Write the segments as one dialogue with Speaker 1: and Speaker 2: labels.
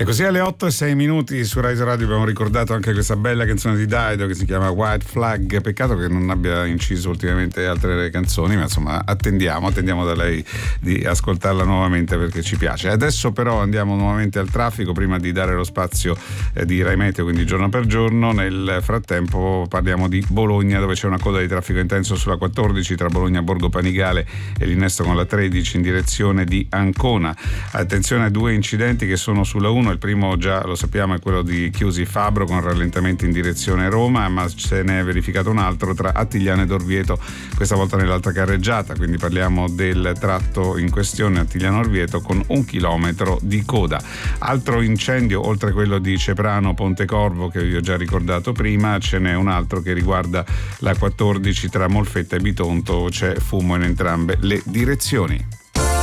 Speaker 1: E così alle 8:06 su Rai Radio abbiamo ricordato anche questa bella canzone di Dido che si chiama White Flag. Peccato che non abbia inciso ultimamente altre canzoni, ma insomma attendiamo da lei di ascoltarla nuovamente perché ci piace. Adesso però andiamo nuovamente al traffico prima di dare lo spazio di Rai Meteo, quindi giorno per giorno. Nel frattempo parliamo di Bologna, dove c'è una coda di traffico intenso sulla 14 tra Bologna Borgo Panigale e l'innesto con la 13 in direzione di Ancona. Attenzione a due incidenti che sono sulla 1. Il primo già lo sappiamo è quello di Chiusi Fabro con rallentamenti in direzione Roma, ma se ne è verificato un altro tra Attigliano ed Orvieto, questa volta nell'alta carreggiata, quindi parliamo del tratto in questione Attigliano Orvieto con 1 chilometro di coda. Altro incendio, oltre quello di Ceprano Pontecorvo che vi ho già ricordato prima, ce n'è un altro che riguarda la 14 tra Molfetta e Bitonto, c'è fumo in entrambe le direzioni.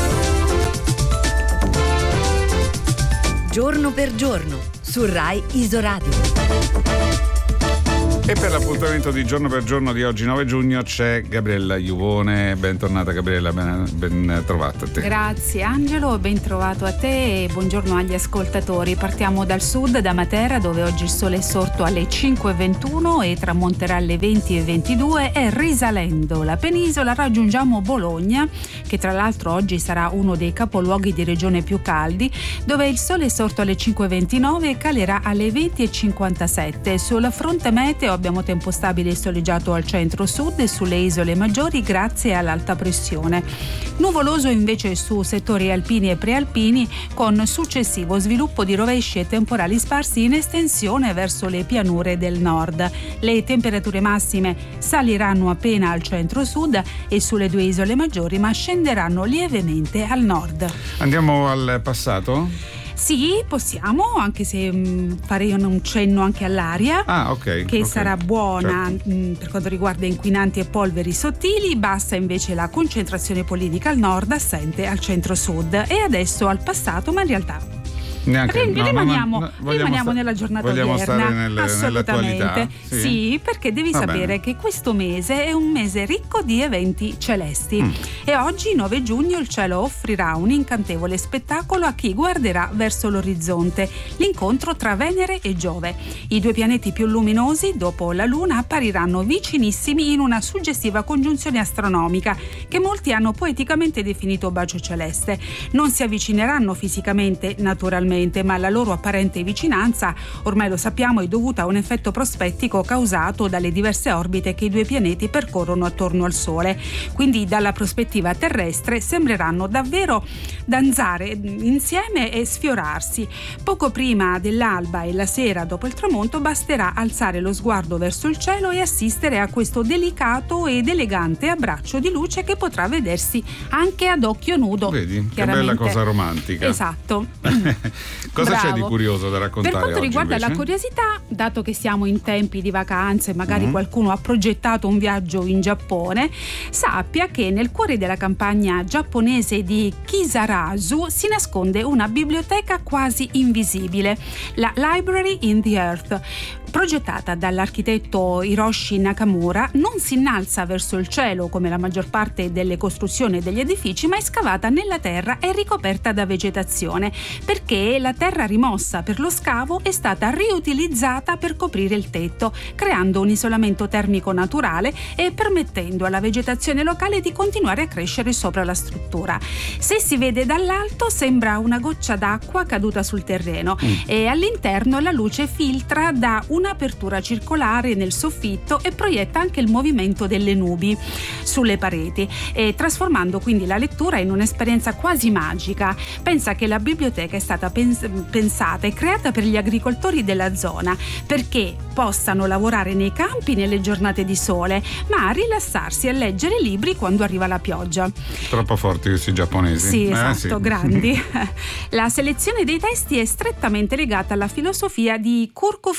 Speaker 2: Giorno per giorno su Rai Isoradio.
Speaker 1: E per l'appuntamento di giorno per giorno di oggi 9 giugno c'è Gabriella Iuvone. Bentornata Gabriella, ben trovata a te.
Speaker 3: Grazie Angelo, ben trovato a te e buongiorno agli ascoltatori. Partiamo dal sud, da Matera, dove oggi il sole è sorto alle 5:21 e tramonterà alle 20:22, e risalendo la penisola raggiungiamo Bologna, che tra l'altro oggi sarà uno dei capoluoghi di regione più caldi, dove il sole è sorto alle 5:29 e calerà alle 20:57. Sul fronte meteo abbiamo tempo stabile e soleggiato al centro-sud e sulle isole maggiori grazie all'alta pressione. Nuvoloso invece su settori alpini e prealpini, con successivo sviluppo di rovesci e temporali sparsi in estensione verso le pianure del nord. Le temperature massime saliranno appena al centro-sud e sulle due isole maggiori, ma scenderanno lievemente al nord.
Speaker 1: Andiamo al passato?
Speaker 3: Sì, possiamo, anche se farei un cenno anche all'aria, che sarà buona, certo, per quanto riguarda inquinanti e polveri sottili, bassa invece la concentrazione politica al nord, assente al centro-sud. E adesso al passato, ma in realtà rimaniamo nella giornata odierna, assolutamente. Sì, perché devi sapere che questo mese è un mese ricco di eventi celesti e oggi 9 giugno il cielo offrirà un incantevole spettacolo a chi guarderà verso l'orizzonte, l'incontro tra Venere e Giove. I due pianeti più luminosi dopo la Luna appariranno vicinissimi in una suggestiva congiunzione astronomica che molti hanno poeticamente definito bacio celeste. Non si avvicineranno fisicamente, naturalmente, ma la loro apparente vicinanza, ormai lo sappiamo, è dovuta a un effetto prospettico causato dalle diverse orbite che i due pianeti percorrono attorno al Sole. Quindi dalla prospettiva terrestre sembreranno davvero danzare insieme e sfiorarsi. Poco prima dell'alba e la sera dopo il tramonto basterà alzare lo sguardo verso il cielo e assistere a questo delicato ed elegante abbraccio di luce che potrà vedersi anche ad occhio nudo.
Speaker 1: Vedi, che bella cosa romantica.
Speaker 3: Esatto.
Speaker 1: Cosa
Speaker 3: Bravo.
Speaker 1: c'è di curioso da raccontare?
Speaker 3: Per quanto riguarda
Speaker 1: invece?
Speaker 3: la curiosità, dato che siamo in tempi di vacanze, magari qualcuno ha progettato un viaggio in Giappone, sappia che nel cuore della campagna giapponese di Kisarazu si nasconde una biblioteca quasi invisibile, la Library in the Earth. Progettata dall'architetto Hiroshi Nakamura, non si innalza verso il cielo come la maggior parte delle costruzioni degli edifici, ma è scavata nella terra e ricoperta da vegetazione, perché la terra rimossa per lo scavo è stata riutilizzata per coprire il tetto, creando un isolamento termico naturale e permettendo alla vegetazione locale di continuare a crescere sopra la struttura. Se si vede dall'alto sembra una goccia d'acqua caduta sul terreno e all'interno la luce filtra da un'apertura circolare nel soffitto e proietta anche il movimento delle nubi sulle pareti, e trasformando quindi la lettura in un'esperienza quasi magica. Pensa che la biblioteca è stata pensata e creata per gli agricoltori della zona, perché possano lavorare nei campi nelle giornate di sole, ma rilassarsi e leggere libri quando arriva la pioggia.
Speaker 1: Troppo forti questi giapponesi.
Speaker 3: Sì, esatto,
Speaker 1: sì.
Speaker 3: Grandi. La selezione dei testi è strettamente legata alla filosofia di Kurko Fields,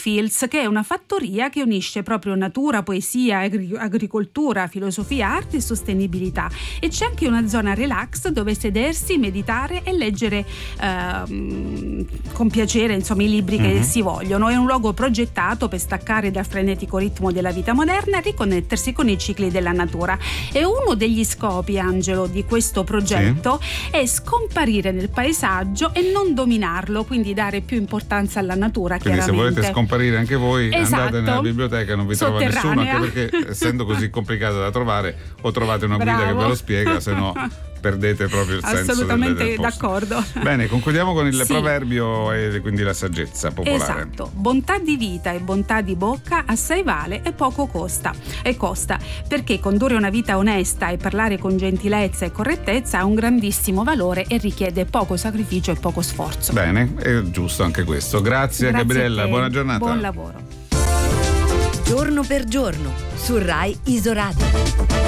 Speaker 3: che è una fattoria che unisce proprio natura, poesia, agricoltura, filosofia, arte e sostenibilità. E c'è anche una zona relax dove sedersi, meditare e leggere con piacere, insomma, i libri che si vogliono. È un luogo progettato per staccare dal frenetico ritmo della vita moderna e riconnettersi con i cicli della natura. E uno degli scopi, Angelo, di questo progetto è scomparire nel paesaggio e non dominarlo, quindi dare più importanza alla natura.
Speaker 1: Quindi se volete scomparire anche voi, andate nella biblioteca, non vi trova nessuno, anche perché essendo così complicato da trovare, o trovate una guida che ve lo spiega, se no perdete proprio il senso.
Speaker 3: Assolutamente
Speaker 1: del posto.
Speaker 3: D'accordo.
Speaker 1: Bene, concludiamo con il proverbio e quindi la saggezza popolare.
Speaker 3: Esatto, bontà di vita e bontà di bocca assai vale e poco costa, perché condurre una vita onesta e parlare con gentilezza e correttezza ha un grandissimo valore e richiede poco sacrificio e poco sforzo.
Speaker 1: Bene, è giusto anche questo. Grazie Gabriella, buona giornata.
Speaker 3: Buon lavoro.
Speaker 2: Giorno per giorno su Rai Isoradio.